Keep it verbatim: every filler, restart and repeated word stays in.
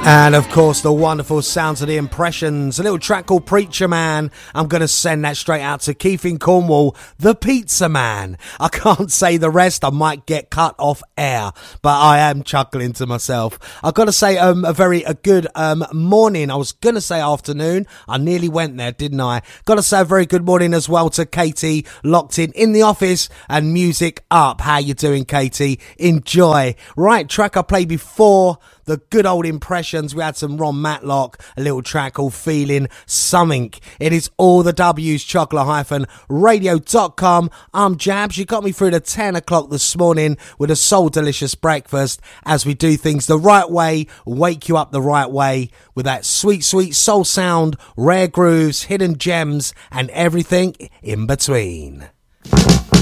And of course, the wonderful sounds of the Impressions, a little track called Preacher Man. I'm going to send that straight out to Keith in Cornwall, the Pizza Man. I can't say the rest, I might get cut off air, but I am chuckling to myself. I've got to say um, a very a good um, morning. I was going to say afternoon, I nearly went there, didn't I? Got to say a very good morning as well to Katie, locked in in the office and music up. How you doing, Katie? Enjoy. Right, track I played before the good old Impressions. We had some Ron Matlock, a little track called Feeling Something. It is all the W's, chocolate radio dot com. I'm Jabs. You got me through to ten o'clock this morning with a soul delicious breakfast as we do things the right way, wake you up the right way with that sweet, sweet soul sound, rare grooves, hidden gems, and everything in between.